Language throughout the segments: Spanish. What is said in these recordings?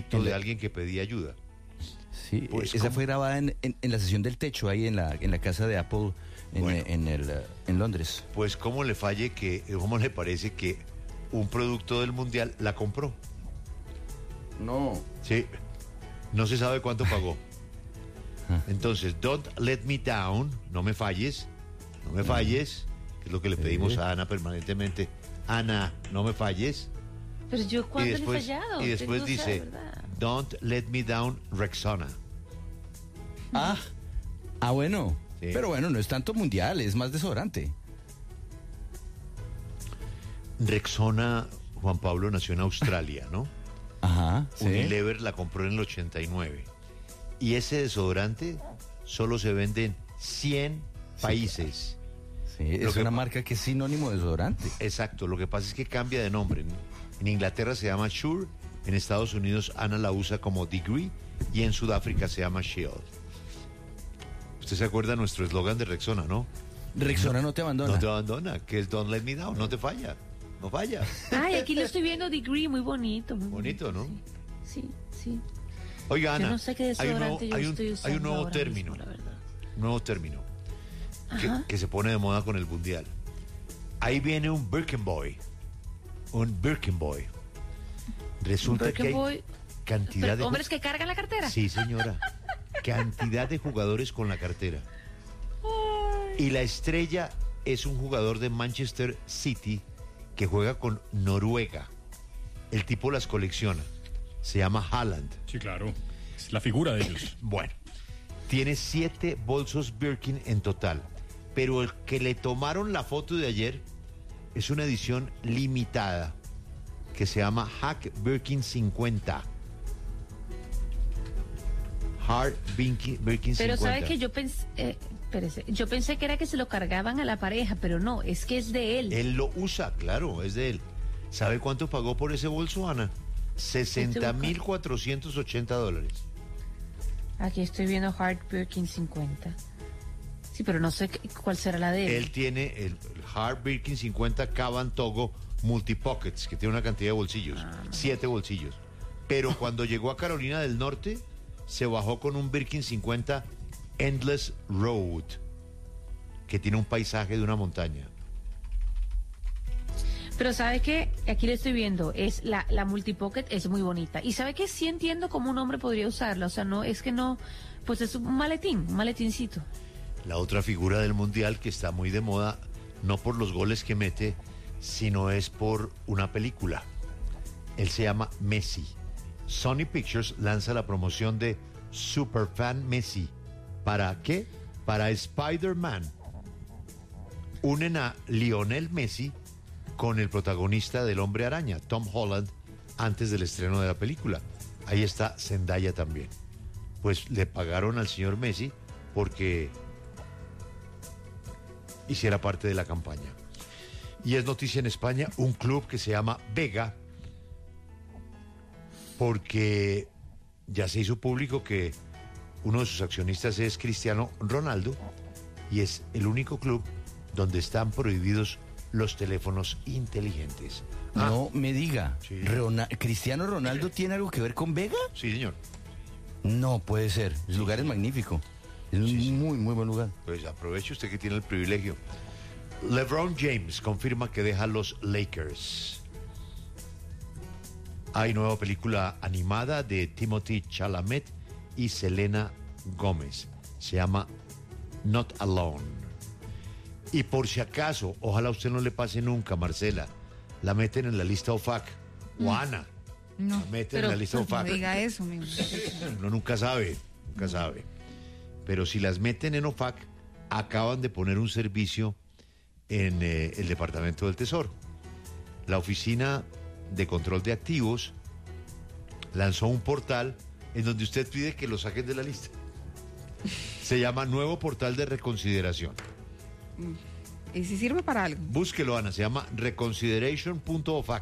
grito de alguien que pedía ayuda. Sí, Pues, esa ¿cómo? fue grabada en la sesión del techo, ahí en la casa de Apple Bueno. en Londres. Pues cómo le parece que un producto del Mundial la compró. No. Sí, no se sabe cuánto pagó. Entonces, Don't Let Me Down, no me falles, que es lo que le pedimos a Ana permanentemente. Ana, no me falles. Pero yo cuando le he fallado. Y después Usted no dice, sabe, ¿verdad? Don't Let Me Down, Rexona. Bueno. Sí. Pero bueno, no es tanto mundial, es más desodorante. Rexona, Juan Pablo, nació en Australia, ¿no? Ajá, sí. Unilever la compró en el 89. Y ese desodorante solo se vende en 100 países. Sí, Lo es que una pa- marca que es sinónimo de desodorante. Exacto, lo que pasa es que cambia de nombre. En Inglaterra se llama Sure, en Estados Unidos Ana la usa como Degree y en Sudáfrica se llama Shield. Usted se acuerda de nuestro eslogan de Rexona, ¿no? Rexona no te abandona. No te abandona, que es Don't Let Me Down, no te falla, no falla. Ay, aquí lo estoy viendo, Degree, muy bonito. Muy Bonito, ¿no? Sí, sí. Oiga, Ana, Yo no sé qué hay un nuevo, desodorante yo estoy usando hay un nuevo ahora término, mismo, la verdad. un nuevo término Ajá. que se pone de moda con el Mundial. Ahí viene un Birkin Boy. Resulta que hay Boy, cantidad de hombres que cargan la cartera. Sí, señora. Cantidad de jugadores con la cartera. Y la estrella es un jugador de Manchester City que juega con Noruega. El tipo las colecciona. Se llama Haaland. Sí, claro. Es la figura de ellos. Bueno, tiene 7 bolsos Birkin en total. Pero el que le tomaron la foto de ayer es una edición limitada que se llama Hack Birkin 50. Hard Birkin 50. Pero sabe que yo pensé, espérese, yo pensé que era que se lo cargaban a la pareja, pero no, es que es de él. Él lo usa, claro, es de él. ¿Sabe cuánto pagó por ese bolso, Ana? $60,480. Aquí estoy viendo Hard Birkin 50. Sí, pero no sé cuál será la de él. Él tiene el Hard Birkin 50 Caban Togo Multipockets, que tiene una cantidad de bolsillos, 7 bolsillos. Pero cuando llegó a Carolina del Norte, se bajó con un Birkin 50 Endless Road, que tiene un paisaje de una montaña. Pero sabe que aquí le estoy viendo, es la Multipocket es muy bonita. Y sabe que sí entiendo cómo un hombre podría usarla, o sea, no, es que no, pues es un maletincito. La otra figura del Mundial que está muy de moda, no por los goles que mete, sino es por una película. Él se llama Messi. Sony Pictures lanza la promoción de Superfan Messi. ¿Para qué? Para Spider-Man. Unen a Lionel Messi con el protagonista del Hombre Araña, Tom Holland, antes del estreno de la película. Ahí está Zendaya también. Pues le pagaron al señor Messi porque hiciera parte de la campaña. Y es noticia en España un club que se llama Vega, porque ya se hizo público que uno de sus accionistas es Cristiano Ronaldo y es el único club donde están prohibidos los teléfonos inteligentes. No me diga. Sí. ¿Cristiano Ronaldo tiene algo que ver con Vega? Sí, señor. No puede ser. El lugar es magnífico. Es un muy, muy buen lugar. Pues aproveche usted que tiene el privilegio. LeBron James confirma que deja los Lakers. Hay nueva película animada de Timothy Chalamet y Selena Gómez. Se llama Not Alone. Y por si acaso, ojalá a usted no le pase nunca, Marcela, la meten en la lista OFAC. O Ana, No, la meten pero en la lista no OFAC. diga eso, mi amor. Uno nunca sabe, nunca sabe. Pero si las meten en OFAC, acaban de poner un servicio en el Departamento del Tesoro. La Oficina de Control de Activos lanzó un portal en donde usted pide que lo saquen de la lista. Se llama Nuevo Portal de Reconsideración. ¿Y si sirve para algo? Búsquelo, Ana, se llama reconsideration.ofac.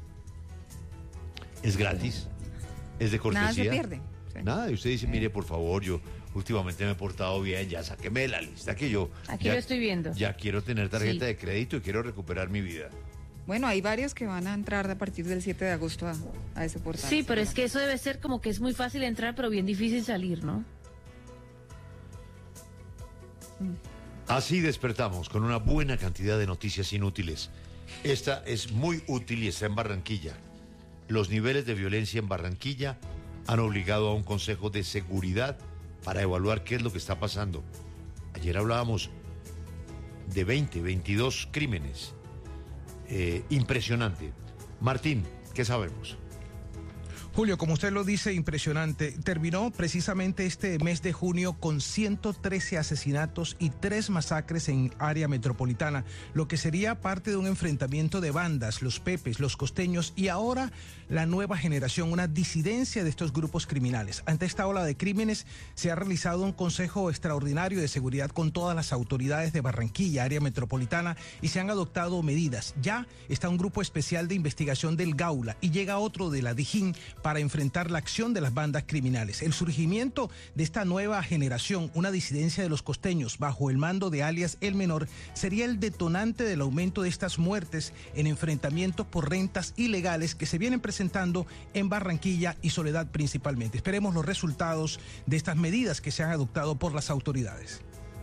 Es gratis, es de cortesía. Nada se pierde. Sí. Nada, y usted dice, mire, por favor, yo últimamente me he portado bien, ya sáqueme de la lista que yo... Aquí ya, lo estoy viendo. Ya quiero tener tarjeta Sí. de crédito y quiero recuperar mi vida. Bueno, hay varios que van a entrar a partir del 7 de agosto a ese portal. Sí, pero es que eso debe ser como que es muy fácil entrar, pero bien difícil salir, ¿no? Así despertamos con una buena cantidad de noticias inútiles. Esta es muy útil y está en Barranquilla. Los niveles de violencia en Barranquilla han obligado a un consejo de seguridad para evaluar qué es lo que está pasando. Ayer hablábamos de 22 crímenes. Impresionante. Martín, ¿qué sabemos? Julio, como usted lo dice, impresionante. Terminó precisamente este mes de junio con 113 asesinatos y 3 masacres en área metropolitana, lo que sería parte de un enfrentamiento de bandas, los Pepes, los costeños y ahora la nueva generación, una disidencia de estos grupos criminales. Ante esta ola de crímenes se ha realizado un consejo extraordinario de seguridad con todas las autoridades de Barranquilla, área metropolitana, y se han adoptado medidas. Ya está un grupo especial de investigación del Gaula y llega otro de la Dijín para enfrentar la acción de las bandas criminales. El surgimiento de esta nueva generación, una disidencia de los costeños bajo el mando de alias El Menor, sería el detonante del aumento de estas muertes en enfrentamientos por rentas ilegales que se vienen presentando en Barranquilla y Soledad principalmente. Esperemos los resultados de estas medidas que se han adoptado por las autoridades.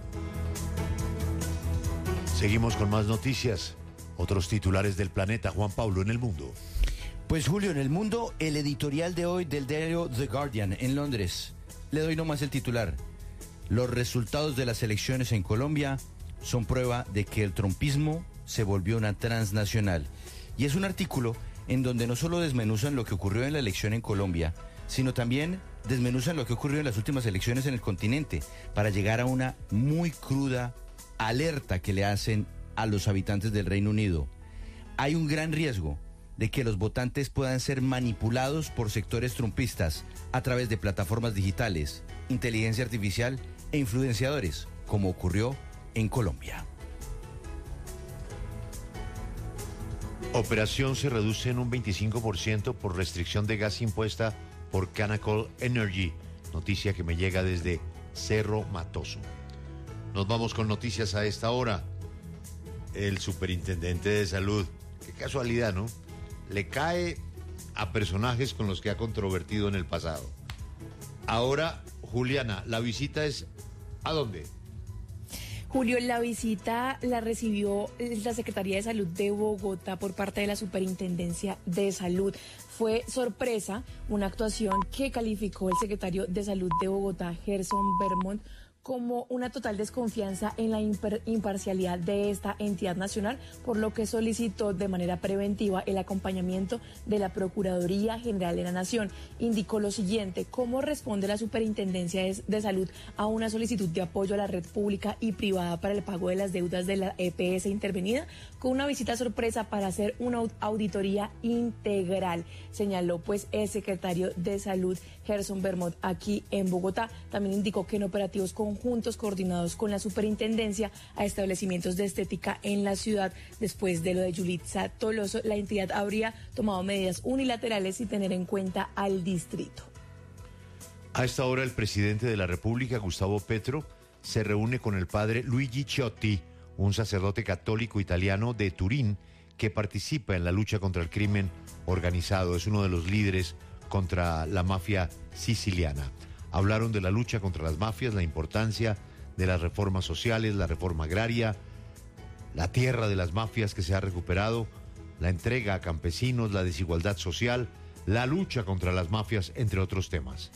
Seguimos con más noticias. Otros titulares del planeta. Juan Pablo, en el mundo. Pues Julio, en el mundo, el editorial de hoy del diario The Guardian en Londres. Le doy nomás el titular. Los resultados de las elecciones en Colombia son prueba de que el trumpismo se volvió una transnacional. Y es un artículo en donde no solo desmenuzan lo que ocurrió en la elección en Colombia, sino también desmenuzan lo que ocurrió en las últimas elecciones en el continente, para llegar a una muy cruda alerta que le hacen a los habitantes del Reino Unido. Hay un gran riesgo de que los votantes puedan ser manipulados por sectores trumpistas a través de plataformas digitales, inteligencia artificial e influenciadores, como ocurrió en Colombia. Operación se reduce en un 25% por restricción de gas impuesta por Canacol Energy. Noticia que me llega desde Cerro Matoso. Nos vamos con noticias a esta hora. El superintendente de salud, qué casualidad, ¿no? Le cae a personajes con los que ha controvertido en el pasado. Ahora, Juliana, la visita es ¿a dónde? Julio, la visita la recibió la Secretaría de Salud de Bogotá por parte de la Superintendencia de Salud. Fue sorpresa, una actuación que calificó el secretario de Salud de Bogotá, Gerson Vermont, como una total desconfianza en la imparcialidad de esta entidad nacional, por lo que solicitó de manera preventiva el acompañamiento de la Procuraduría General de la Nación. Indicó lo siguiente: ¿cómo responde la Superintendencia de Salud a una solicitud de apoyo a la red pública y privada para el pago de las deudas de la EPS intervenida? Con una visita sorpresa para hacer una auditoría integral, señaló pues el secretario de Salud, Gerson Vermont, aquí en Bogotá. También indicó que en operativos conjuntos coordinados con la superintendencia a establecimientos de estética en la ciudad, después de lo de Yulitza Toloso, la entidad habría tomado medidas unilaterales sin tener en cuenta al distrito. A esta hora el presidente de la República, Gustavo Petro, se reúne con el padre Luigi Ciotti, un sacerdote católico italiano de Turín que participa en la lucha contra el crimen organizado. Es uno de los líderes contra la mafia siciliana. Hablaron de la lucha contra las mafias, la importancia de las reformas sociales, la reforma agraria, la tierra de las mafias que se ha recuperado, la entrega a campesinos, la desigualdad social, la lucha contra las mafias, entre otros temas.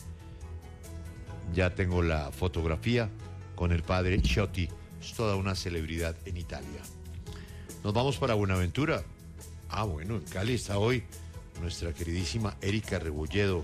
Ya tengo la fotografía con el padre Ciotti, es toda una celebridad en Italia. Nos vamos para Buenaventura. Bueno, en Cali está hoy nuestra queridísima Erika Rebolledo.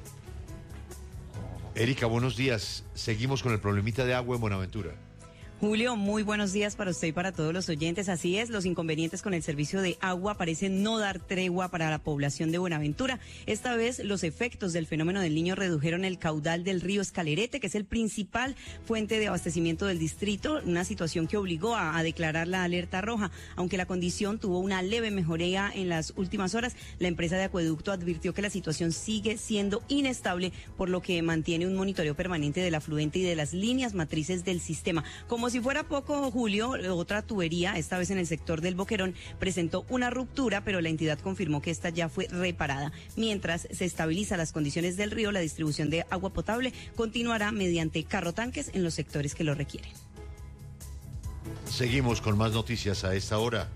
Erika, buenos días. Seguimos con el problemita de agua en Buenaventura. Julio, muy buenos días para usted y para todos los oyentes. Así es, los inconvenientes con el servicio de agua parecen no dar tregua para la población de Buenaventura. Esta vez los efectos del fenómeno del Niño redujeron el caudal del río Escalerete, que es el principal fuente de abastecimiento del distrito, una situación que obligó a declarar la alerta roja. Aunque la condición tuvo una leve mejoría en las últimas horas, la empresa de acueducto advirtió que la situación sigue siendo inestable, por lo que mantiene un monitoreo permanente del afluente y de las líneas matrices del sistema. Como Como si fuera poco, Julio, otra tubería, esta vez en el sector del Boquerón, presentó una ruptura, pero la entidad confirmó que esta ya fue reparada. Mientras se estabilizan las condiciones del río, la distribución de agua potable continuará mediante carrotanques en los sectores que lo requieren. Seguimos con más noticias a esta hora.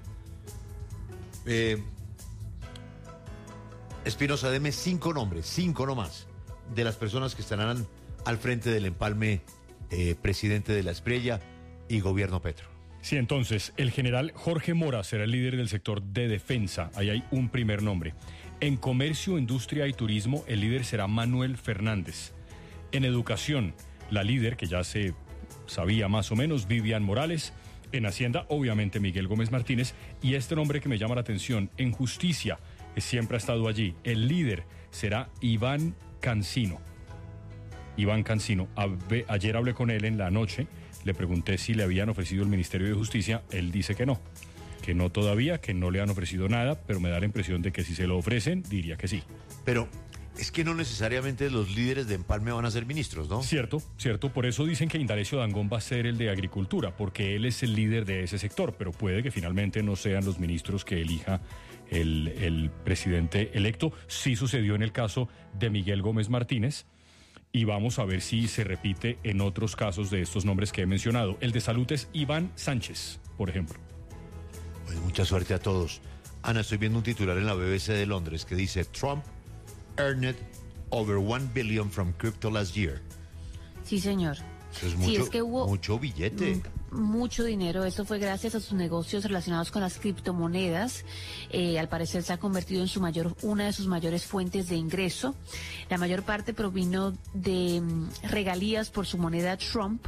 Espinosa, deme 5 nombres, 5 nomás, de las personas que estarán al frente del empalme presidente de la Espriella y gobierno Petro. Sí, entonces, el general Jorge Mora será el líder del sector de defensa. Ahí hay un primer nombre. En comercio, industria y turismo, el líder será Manuel Fernández. En educación, la líder, que ya se sabía más o menos, Vivian Morales. En Hacienda, obviamente, Miguel Gómez Martínez. Y este nombre que me llama la atención, en justicia, que siempre ha estado allí, el líder será Iván Cancino. Iván Cancino. Ayer hablé con él en la noche, le pregunté si le habían ofrecido el Ministerio de Justicia, él dice que no todavía, que no le han ofrecido nada, pero me da la impresión de que si se lo ofrecen, diría que sí. Pero es que no necesariamente los líderes de empalme van a ser ministros, ¿no? Cierto, por eso dicen que Indalecio Dangond va a ser el de Agricultura, porque él es el líder de ese sector, pero puede que finalmente no sean los ministros que elija el presidente electo. Sí sucedió en el caso de Miguel Gómez Martínez, y vamos a ver si se repite en otros casos de estos nombres que he mencionado. El de salud es Iván Sánchez, por ejemplo. Pues mucha suerte a todos. Ana, estoy viendo un titular en la BBC de Londres que dice: Trump earned over $1 billion from crypto last year. Sí, señor. Eso es Sí, es que hubo mucho billete. Mucho dinero. Esto fue gracias a sus negocios relacionados con las criptomonedas. Al parecer se ha convertido en una de sus mayores fuentes de ingreso. La mayor parte provino de regalías por su moneda Trump,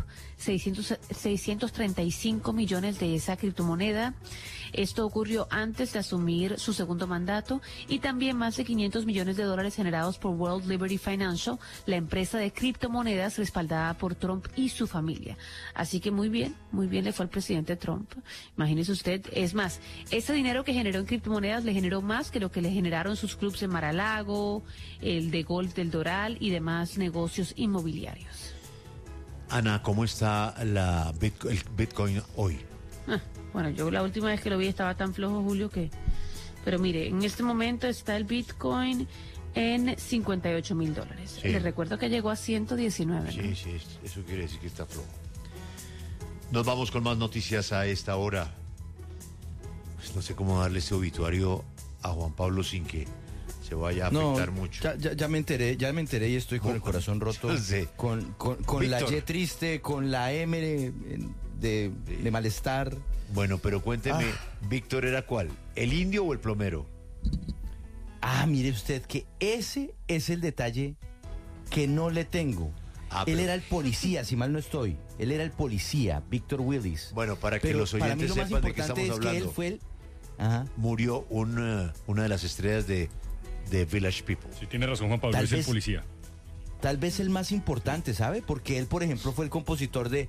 635 millones de esa criptomoneda. Esto ocurrió antes de asumir su segundo mandato, y también más de $500 millones generados por World Liberty Financial, la empresa de criptomonedas respaldada por Trump y su familia. Así que muy bien le fue al presidente Trump. Imagínese usted, es más, ese dinero que generó en criptomonedas le generó más que lo que le generaron sus clubes en Mar-a-Lago, el de golf del Doral y demás negocios inmobiliarios. Ana, ¿cómo está el Bitcoin hoy? Bueno, yo la última vez que lo vi estaba tan flojo, Julio, que... Pero mire, en este momento está el Bitcoin en $58,000. Sí. Les recuerdo que llegó a 119, ¿no? Sí, eso quiere decir que está flojo. Nos vamos con más noticias a esta hora. Pues no sé cómo darle este obituario a Juan Pablo sin que se vaya a afectar mucho. Ya me enteré y estoy con el corazón roto. Sí. Con la Y triste, con la M de malestar. Bueno, pero cuénteme, ¿Víctor era cuál? ¿El indio o el plomero? Mire usted que ese es el detalle que no le tengo. Él era el policía, si mal no estoy. Él era el policía, Víctor Willis. Bueno, para que los oyentes sepan de qué estamos hablando. Que él fue el... Murió una de las estrellas de Village People. Sí, tiene razón Juan Pablo, es el policía. Tal vez el más importante, ¿sabe? Porque él, por ejemplo, fue el compositor de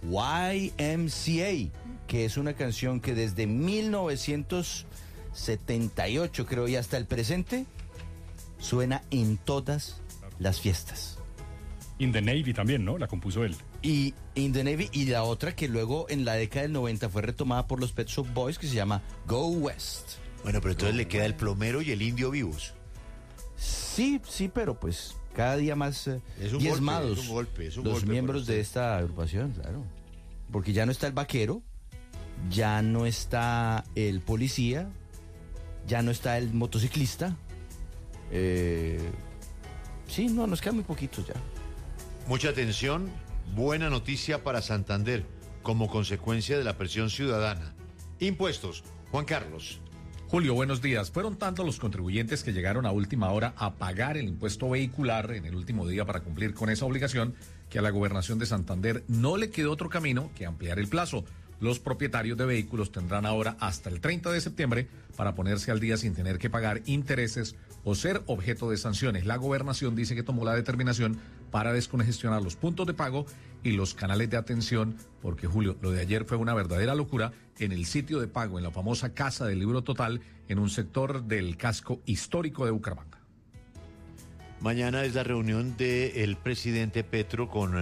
YMCA, que es una canción que desde 1978, creo, y hasta el presente, suena en todas las fiestas. In the Navy también, ¿no? La compuso él. Y In the Navy, y la otra que luego en la década del 90 fue retomada por los Pet Shop Boys, que se llama Go West. Bueno, pero entonces le queda el plomero y el indio vivos. Sí, pero pues cada día más diezmados es un golpe los miembros de esta agrupación, claro. Porque ya no está el vaquero, ya no está el policía, ya no está el motociclista. Sí, nos quedan muy poquitos ya. Mucha atención, buena noticia para Santander como consecuencia de la presión ciudadana. Impuestos, Juan Carlos. Julio, buenos días. Fueron tantos los contribuyentes que llegaron a última hora a pagar el impuesto vehicular en el último día para cumplir con esa obligación que a la Gobernación de Santander no le quedó otro camino que ampliar el plazo. Los propietarios de vehículos tendrán ahora hasta el 30 de septiembre para ponerse al día sin tener que pagar intereses o ser objeto de sanciones. La Gobernación dice que tomó la determinación para descongestionar los puntos de pago y los canales de atención, porque, Julio, lo de ayer fue una verdadera locura en el sitio de pago, en la famosa Casa del Libro Total, en un sector del casco histórico de Bucaramanga. Mañana es la reunión del presidente Petro con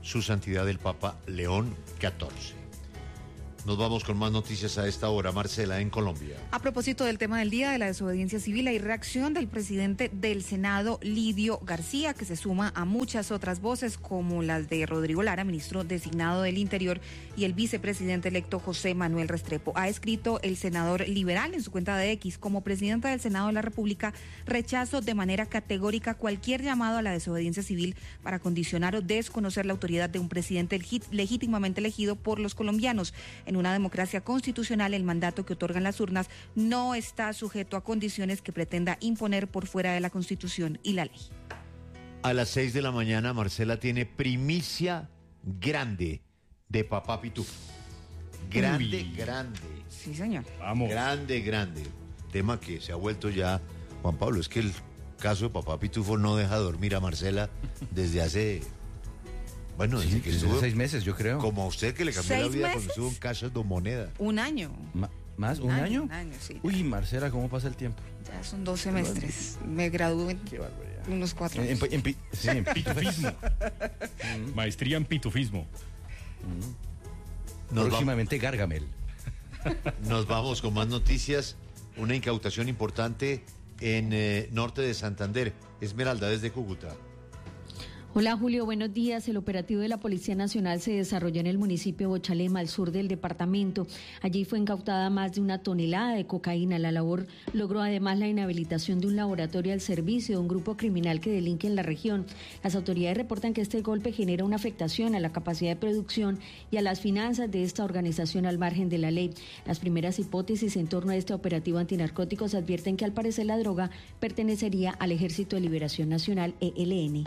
su santidad el Papa León XIV. Nos vamos con más noticias a esta hora. Marcela, en Colombia. A propósito del tema del día de la desobediencia civil, hay reacción del presidente del Senado, Lidio García, que se suma a muchas otras voces como las de Rodrigo Lara, ministro designado del Interior, y el vicepresidente electo José Manuel Restrepo. Ha escrito el senador liberal en su cuenta de X: como presidenta del Senado de la República, rechazo de manera categórica cualquier llamado a la desobediencia civil para condicionar o desconocer la autoridad de un presidente legítimamente elegido por los colombianos. En una democracia constitucional, el mandato que otorgan las urnas no está sujeto a condiciones que pretenda imponer por fuera de la Constitución y la ley. A las 6 de la mañana, Marcela tiene primicia grande de Papá Pitufo. Grande, grande. Sí, señor. Vamos. Grande, grande. Tema que se ha vuelto ya, Juan Pablo, es que el caso de Papá Pitufo no deja dormir a Marcela desde hace... Bueno, desde Sí, que desde estuvo, 6 meses, yo creo. como a usted que le cambió la 6 vida cuando meses. estuvo en Casas de Moneda. Un año. ¿Más? ¿Un año? Un año, sí. Uy, Marcela, ¿cómo pasa el tiempo? Ya son 2 semestres. Me gradué Qué barbaridad. en unos 4 años. Sí, en Pitufismo. Maestría en pitufismo. Próximamente Gargamel. Nos vamos con más noticias. Una incautación importante en norte de Santander. Esmeralda, desde Cúcuta. Hola Julio, buenos días. El operativo de la Policía Nacional se desarrolló en el municipio de Bochalema, al sur del departamento. Allí fue incautada más de 1 tonelada de cocaína. La labor logró además la inhabilitación de un laboratorio al servicio de un grupo criminal que delinque en la región. Las autoridades reportan que este golpe genera una afectación a la capacidad de producción y a las finanzas de esta organización al margen de la ley. Las primeras hipótesis en torno a este operativo antinarcóticos advierten que al parecer la droga pertenecería al Ejército de Liberación Nacional, ELN.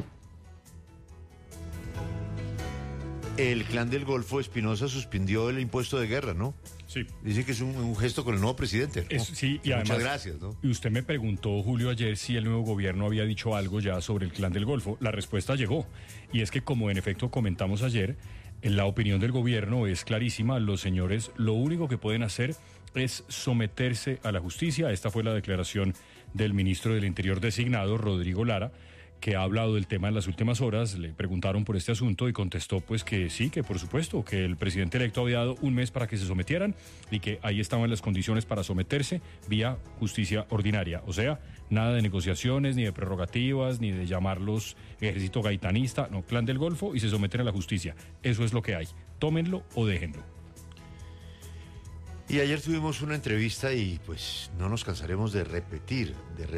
El Clan del Golfo, Espinosa, suspendió el impuesto de guerra, ¿no? Sí. Dice que es un gesto con el nuevo presidente, ¿no? Sí, y Muchas además, gracias, ¿no? Y usted me preguntó, Julio, ayer si el nuevo gobierno había dicho algo ya sobre el Clan del Golfo. La respuesta llegó. Y es que, como en efecto comentamos ayer, la opinión del gobierno es clarísima. Los señores lo único que pueden hacer es someterse a la justicia. Esta fue la declaración del ministro del Interior designado, Rodrigo Lara, que ha hablado del tema en las últimas horas. Le preguntaron por este asunto y contestó pues que sí, que por supuesto, que el presidente electo había dado un mes para que se sometieran y que ahí estaban las condiciones para someterse vía justicia ordinaria. O sea, nada de negociaciones, ni de prerrogativas, ni de llamarlos ejército gaitanista, no, Clan del Golfo, y se someten a la justicia. Eso es lo que hay. Tómenlo o déjenlo. Y ayer tuvimos una entrevista y pues no nos cansaremos de repetir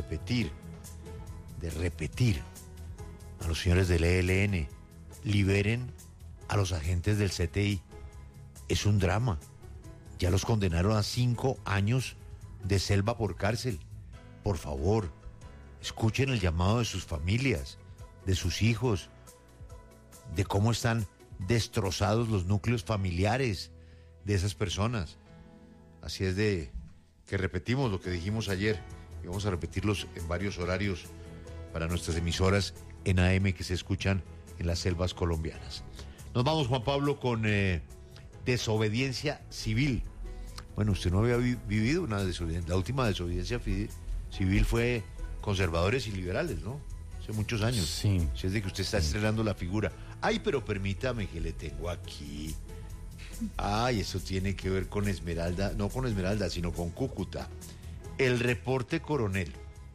a los señores del ELN, liberen a los agentes del CTI. Es un drama. Ya los condenaron a 5 años de selva por cárcel. Por favor, escuchen el llamado de sus familias, de sus hijos, de cómo están destrozados los núcleos familiares de esas personas. Así es de que repetimos lo que dijimos ayer y vamos a repetirlos en varios horarios para nuestras emisoras en AM que se escuchan en las selvas colombianas. Nos vamos, Juan Pablo, con desobediencia civil. Bueno, usted no había vivido una desobediencia. La última desobediencia civil fue conservadores y liberales, ¿no? Hace muchos años. Sí. Si es de que usted está estrenando la figura. Ay, pero permítame que le tengo aquí. Ay, eso tiene que ver con Esmeralda, no con Esmeralda, sino con Cúcuta. El reporte coronel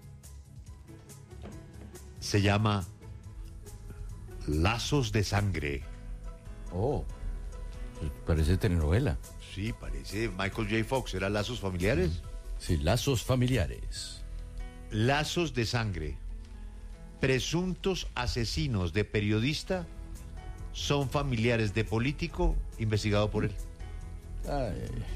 se llama Lazos de Sangre. Oh, parece telenovela. Sí, parece Michael J. Fox. ¿Era Lazos Familiares? Sí, lazos familiares. Lazos de Sangre. Presuntos asesinos de periodista son familiares de político investigado por él. Ay.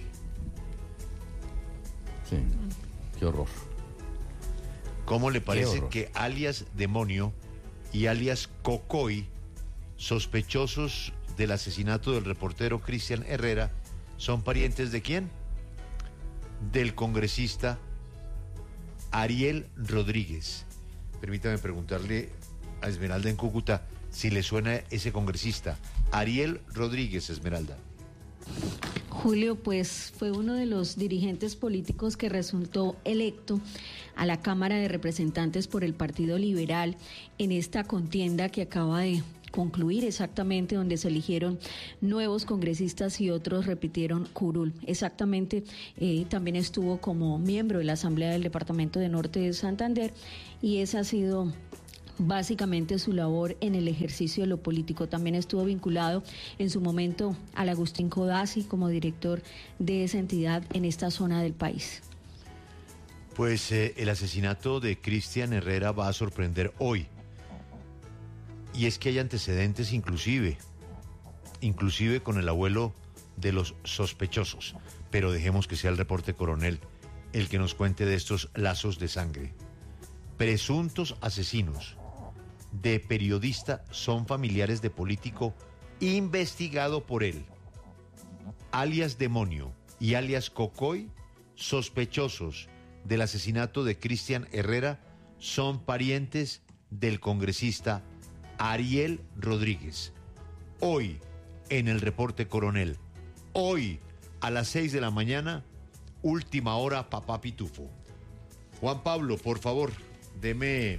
Sí, qué horror. ¿Cómo le parece horror. que alias Demonio y alias Cocoy, sospechosos del asesinato del reportero Cristian Herrera, son parientes de quién? Del congresista Ariel Rodríguez. Permítame preguntarle a Esmeralda en Cúcuta si le suena ese congresista. Ariel Rodríguez, Esmeralda. Julio, pues fue uno de los dirigentes políticos que resultó electo a la Cámara de Representantes por el Partido Liberal en esta contienda que acaba de concluir exactamente donde se eligieron nuevos congresistas y otros repitieron curul. Exactamente, también estuvo como miembro de la Asamblea del Departamento de Norte de Santander y esa ha sido básicamente su labor en el ejercicio de lo político. También estuvo vinculado en su momento al Agustín Codazzi como director de esa entidad en esta zona del país. Pues el asesinato de Cristian Herrera va a sorprender hoy. Y es que hay antecedentes inclusive con el abuelo de los sospechosos. Pero dejemos que sea el reporte coronel el que nos cuente de estos lazos de sangre. Presuntos asesinos de periodista son familiares de político investigado por él. Alias Demonio y alias Cocoy, sospechosos del asesinato de Cristian Herrera, son parientes del congresista Ariel Rodríguez. Hoy, en el reporte coronel, hoy a las 6 de la mañana, última hora, Papá Pitufo. Juan Pablo, por favor, deme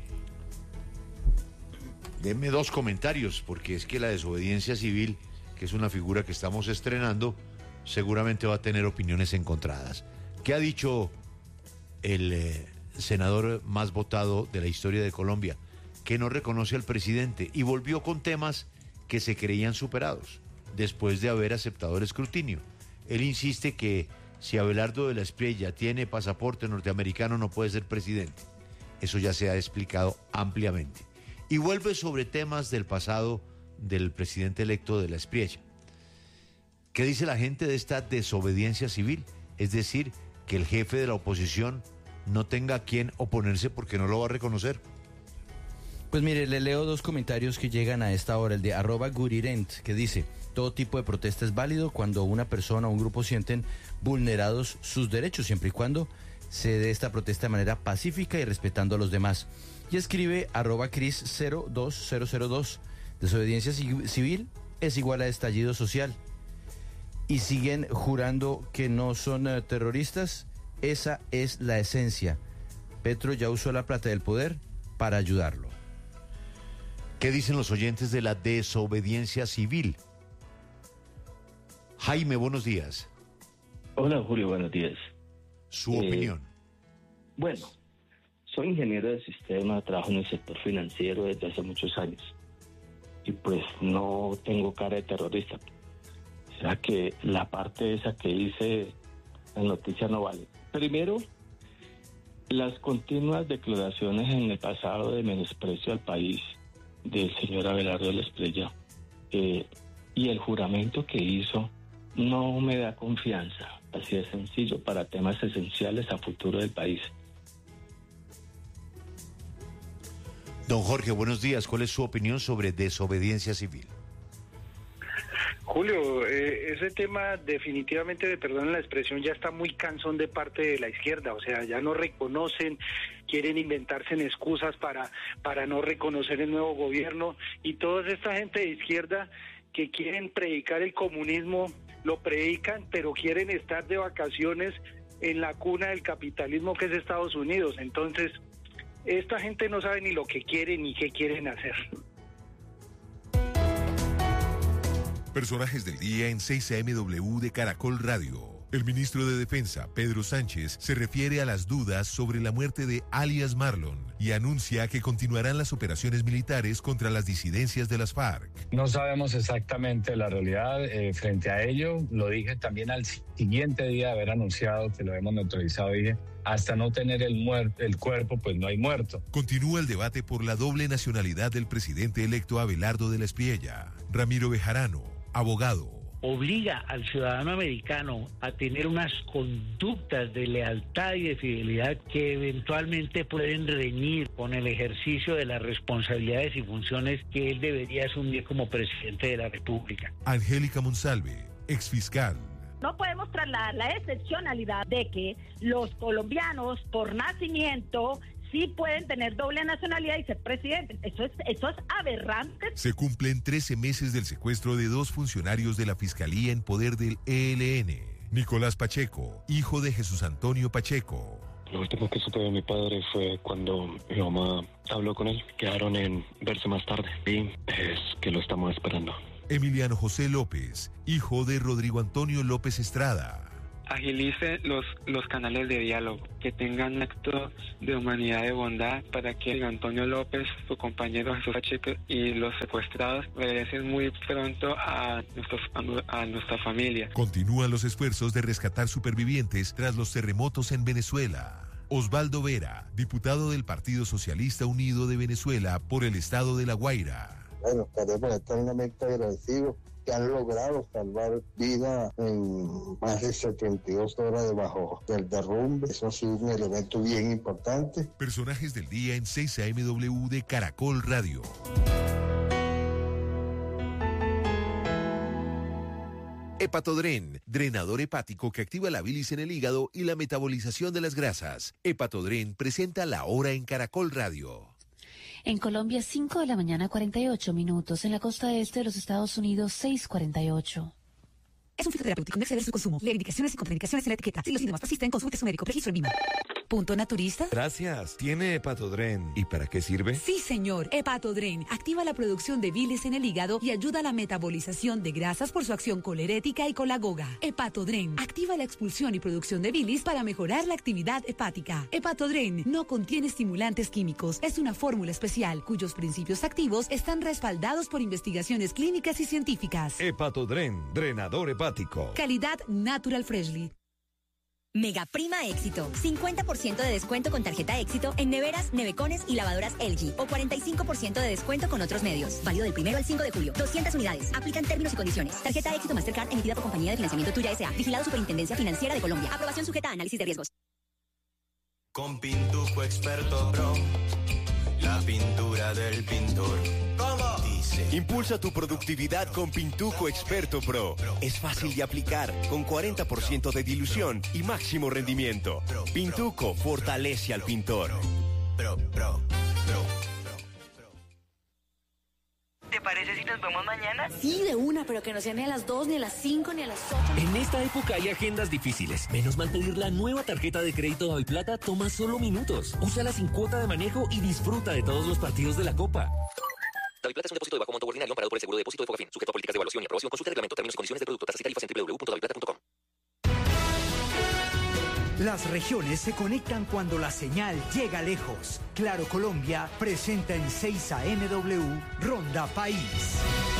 2 comentarios, porque es que la desobediencia civil, que es una figura que estamos estrenando, seguramente va a tener opiniones encontradas. ¿Qué ha dicho el senador más votado de la historia de Colombia? Que no reconoce al presidente y volvió con temas que se creían superados después de haber aceptado el escrutinio. Él insiste que si Abelardo de la Espriella tiene pasaporte norteamericano no puede ser presidente. Eso ya se ha explicado ampliamente. Y vuelve sobre temas del pasado del presidente electo de la Espriella. ¿Qué dice la gente de esta desobediencia civil? Es decir, que el jefe de la oposición no tenga a quien oponerse porque no lo va a reconocer. Pues mire, le leo 2 comentarios que llegan a esta hora. El de @gurirent, que dice: todo tipo de protesta es válido cuando una persona o un grupo sienten vulnerados sus derechos, siempre y cuando se dé esta protesta de manera pacífica y respetando a los demás. Y escribe @cris02002: desobediencia civil es igual a estallido social. Y siguen jurando que no son terroristas. Esa es la esencia. Petro ya usó la plata del poder para ayudarlo. ¿Qué dicen los oyentes de la desobediencia civil? Jaime, buenos días. Hola, Julio, buenos días. Su opinión. Bueno, soy ingeniero de sistema, trabajo en el sector financiero desde hace muchos años. Y pues no tengo cara de terrorista. O sea que la parte esa que hice en noticia no vale. Primero, las continuas declaraciones en el pasado de menosprecio al país del señor Abelardo de la Espriella y el juramento que hizo no me da confianza, así de sencillo, para temas esenciales a futuro del país. Don Jorge, buenos días. ¿Cuál es su opinión sobre desobediencia civil? Julio, ese tema definitivamente, perdón la expresión, ya está muy cansón de parte de la izquierda, o sea, ya no reconocen, quieren inventarse en excusas para no reconocer el nuevo gobierno, y toda esta gente de izquierda que quieren predicar el comunismo, lo predican, pero quieren estar de vacaciones en la cuna del capitalismo que es Estados Unidos. Entonces, esta gente no sabe ni lo que quieren ni qué quieren hacer. Personajes del día en 6am de Caracol Radio. El ministro de Defensa, Pedro Sánchez, se refiere a las dudas sobre la muerte de alias Marlon y anuncia que continuarán las operaciones militares contra las disidencias de las FARC. No sabemos exactamente la realidad frente a ello. Lo dije también al siguiente día de haber anunciado que lo hemos neutralizado. Dije, hasta no tener el cuerpo, pues no hay muerto. Continúa el debate por la doble nacionalidad del presidente electo Abelardo de la Espriella. Ramiro Bejarano, abogado. Obliga al ciudadano americano a tener unas conductas de lealtad y de fidelidad que eventualmente pueden reñir con el ejercicio de las responsabilidades y funciones que él debería asumir como presidente de la República. Angélica Monsalve, exfiscal. No podemos trasladar la excepcionalidad de que los colombianos por nacimiento sí pueden tener doble nacionalidad y ser presidentes. Eso es aberrante. Se cumplen 13 meses del secuestro de 2 funcionarios de la Fiscalía en poder del ELN. Nicolás Pacheco, hijo de Jesús Antonio Pacheco. Lo último que supe de mi padre fue cuando mi mamá habló con él. Quedaron en verse más tarde y es que lo estamos esperando. Emiliano José López, hijo de Rodrigo Antonio López Estrada. Agilice los canales de diálogo, que tengan actos de humanidad, de bondad, para que Antonio López, su compañero Jesús Pacheco y los secuestrados regresen muy pronto a nuestra familia. Continúan los esfuerzos de rescatar supervivientes tras los terremotos en Venezuela. Osvaldo Vera, diputado del Partido Socialista Unido de Venezuela por el estado de La Guaira. Bueno, estaremos eternamente agradecidos que han logrado salvar vida en más de 72 horas debajo del derrumbe. Eso ha sido un elemento bien importante. Personajes del día en 6 AMW de Caracol Radio. Hepatodren, drenador hepático que activa la bilis en el hígado y la metabolización de las grasas. Hepatodren presenta La Hora en Caracol Radio. En Colombia, 5 de la mañana, 48 minutos. En la costa este de los Estados Unidos, 6:48. Es un fitoterapéutico, no exceder su consumo. Lee indicaciones y contraindicaciones en la etiqueta. Si los síntomas persisten, consulte a su médico. Registro en VIMA. ¿Punto naturista? Gracias. ¿Tiene Hepatodren? ¿Y para qué sirve? Sí, señor. Hepatodren activa la producción de bilis en el hígado y ayuda a la metabolización de grasas por su acción colerética y colagoga. Hepatodren activa la expulsión y producción de bilis para mejorar la actividad hepática. Hepatodren no contiene estimulantes químicos. Es una fórmula especial cuyos principios activos están respaldados por investigaciones clínicas y científicas. Hepatodren, drenador hepático. Calidad Natural Freshly. Mega Prima Éxito. 50% de descuento con tarjeta Éxito en neveras, nevecones y lavadoras LG. O 45% de descuento con otros medios. Válido del 1 al 5 de julio. 200 unidades. Aplican términos y condiciones. Tarjeta Éxito Mastercard emitida por Compañía de Financiamiento Tuya S.A. Vigilado Superintendencia Financiera de Colombia. Aprobación sujeta a análisis de riesgos. Con Pintuco Experto Pro, la pintura del pintor. ¿Cómo? Dice. Impulsa tu productividad con Pintuco Experto Pro. Es fácil de aplicar, con 40% de dilución y máximo rendimiento. Pintuco fortalece al pintor. ¿Te parece si nos vemos mañana? Sí, de una, pero que no sea ni a las 2, ni a las 5, ni a las 8. En esta época hay agendas difíciles. Menos mal pedir la nueva tarjeta de crédito Daviplata toma solo minutos. Úsala sin cuota de manejo y disfruta de todos los partidos de la Copa. Daviplata es un depósito de bajo monto ordinario amparado por el seguro de depósito de Fogafín, sujeto a políticas de evaluación y aprobación. Consulta el reglamento, términos y condiciones del producto, tasas y tarifas en www.daviplata.com. Las regiones se conectan cuando la señal llega lejos. Claro Colombia presenta en 6 AMW Ronda País.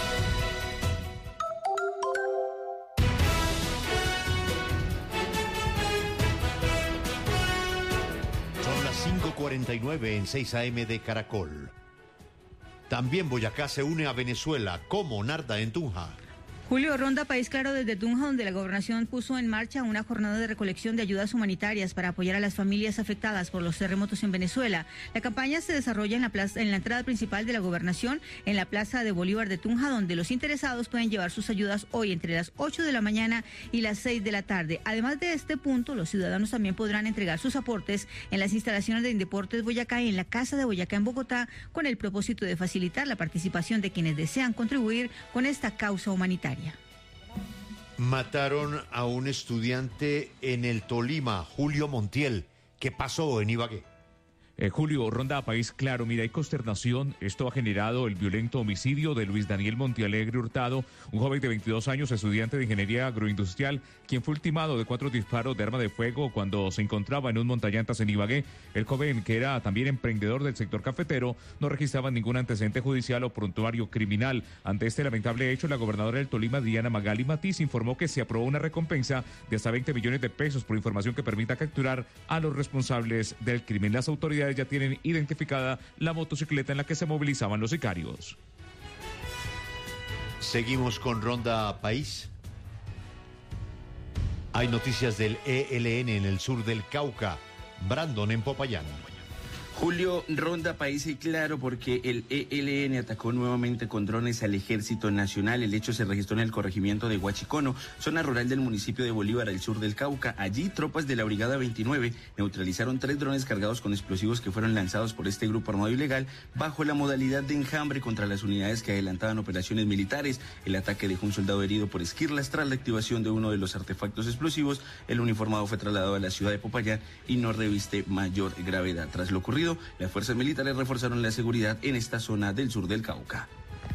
Son las 5:49 en 6 AM de Caracol. También Boyacá se une a Venezuela. ¿Cómo, Narda, en Tunja? Julio, Ronda País Claro desde Tunja, donde la gobernación puso en marcha una jornada de recolección de ayudas humanitarias para apoyar a las familias afectadas por los terremotos en Venezuela. La campaña se desarrolla en la entrada principal de la gobernación, en la Plaza de Bolívar de Tunja, donde los interesados pueden llevar sus ayudas hoy entre las 8 de la mañana y las 6 de la tarde. Además de este punto, los ciudadanos también podrán entregar sus aportes en las instalaciones de Indeportes Boyacá y en la Casa de Boyacá en Bogotá, con el propósito de facilitar la participación de quienes desean contribuir con esta causa humanitaria. Mataron a un estudiante en el Tolima, Julio Montiel. ¿Qué pasó en Ibagué? Julio, Ronda País Claro, mira, hay consternación. Esto ha generado el violento homicidio de Luis Daniel Montealegre Hurtado, un joven de 22 años, estudiante de ingeniería agroindustrial, quien fue ultimado de 4 disparos de arma de fuego cuando se encontraba en un montallantas en Ibagué. El joven, que era también emprendedor del sector cafetero, no registraba ningún antecedente judicial o prontuario criminal. Ante este lamentable hecho, la gobernadora del Tolima, Diana Magali Matiz, informó que se aprobó una recompensa de hasta 20 millones de pesos por información que permita capturar a los responsables del crimen. Las autoridades ya tienen identificada la motocicleta en la que se movilizaban los sicarios. Seguimos con Ronda País. Hay noticias del ELN en el sur del Cauca. Brandon en Popayán. Julio, ronda país y claro porque el ELN atacó nuevamente con drones al Ejército Nacional. El hecho se registró en el corregimiento de Huachicono, zona rural del municipio de Bolívar, al sur del Cauca. Allí, tropas de la Brigada 29 neutralizaron 3 drones cargados con explosivos que fueron lanzados por este grupo armado ilegal bajo la modalidad de enjambre contra las unidades que adelantaban operaciones militares. El ataque dejó un soldado herido por esquirlas tras la activación de uno de los artefactos explosivos. El uniformado fue trasladado a la ciudad de Popayán y no reviste mayor gravedad. Tras lo ocurrido, las fuerzas militares reforzaron la seguridad en esta zona del sur del Cauca.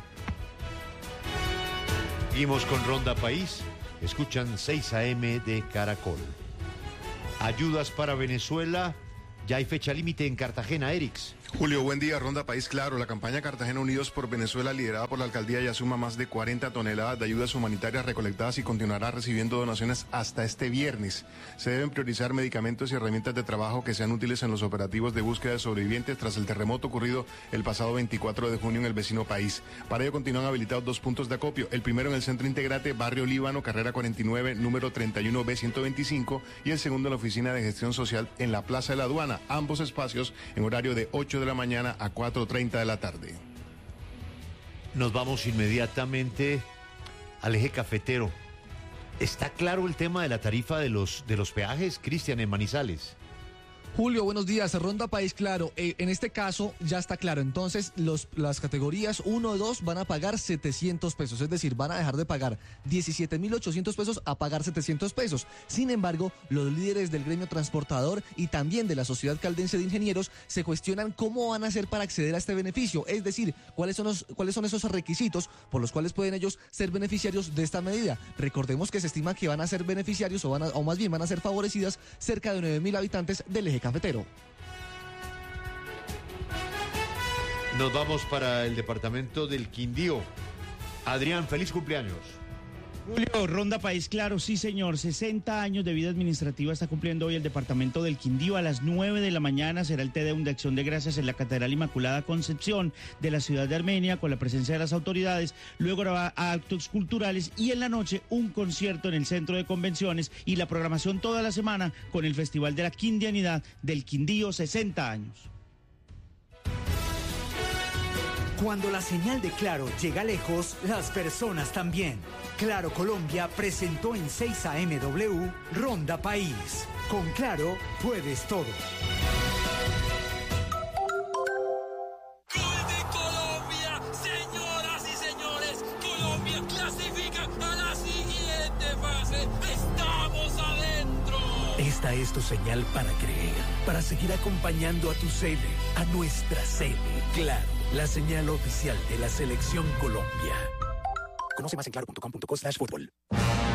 Seguimos con Ronda País. Escuchan 6 AM de Caracol. Ayudas para Venezuela. Ya hay fecha límite en Cartagena, Erix. Julio, buen día. Ronda País Claro. La campaña Cartagena Unidos por Venezuela, liderada por la alcaldía, ya suma más de 40 toneladas de ayudas humanitarias recolectadas y continuará recibiendo donaciones hasta este viernes. Se deben priorizar medicamentos y herramientas de trabajo que sean útiles en los operativos de búsqueda de sobrevivientes tras el terremoto ocurrido el pasado 24 de junio en el vecino país. Para ello continúan habilitados 2 puntos de acopio. El primero en el Centro Integrate, Barrio Líbano, carrera 49, número 31B125, y el segundo en la Oficina de Gestión Social en la Plaza de la Aduana. Ambos espacios en horario de 8 de la mañana a 4:30 de la tarde. Nos vamos inmediatamente al eje cafetero. ¿Está claro el tema de la tarifa de los peajes, Cristian, en Manizales? Julio, buenos días. Ronda País Claro. En este caso ya está claro. Entonces, las categorías 1 y 2 van a pagar 700 pesos. Es decir, van a dejar de pagar 17.800 pesos a pagar 700 pesos. Sin embargo, los líderes del gremio transportador y también de la Sociedad Caldense de Ingenieros se cuestionan cómo van a hacer para acceder a este beneficio. Es decir, cuáles son esos requisitos por los cuales pueden ellos ser beneficiarios de esta medida. Recordemos que se estima que van a ser beneficiarios o más bien van a ser favorecidas cerca de 9.000 habitantes del eje cafetero. Nos vamos para el departamento del Quindío. Adrián, feliz cumpleaños. Julio, Ronda País Claro, sí señor, 60 años de vida administrativa está cumpliendo hoy el departamento del Quindío. A las 9 de la mañana será el Te Deum de Acción de Gracias en la Catedral Inmaculada Concepción de la ciudad de Armenia con la presencia de las autoridades. Luego habrá actos culturales y en la noche un concierto en el Centro de Convenciones y la programación toda la semana con el Festival de la Quindianidad del Quindío, 60 años. Cuando la señal de Claro llega lejos, las personas también. Claro Colombia presentó en 6 AMW Ronda País. Con Claro puedes todo. ¡Gol de Colombia! Señoras y señores, Colombia clasifica a la siguiente fase. ¡Estamos adentro! Esta es tu señal para creer, para seguir acompañando a tu sede, a nuestra sede. Claro, la señal oficial de la Selección Colombia. Conoce más en claro.com.co/fútbol.